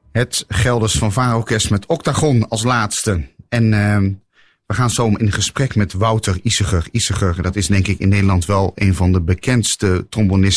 Het Gelders Fanfare-orkest met Octagon als laatste. En we gaan zo in gesprek met Wouter Isseger. Isseger, dat is denk ik in Nederland wel een van de bekendste trombonisten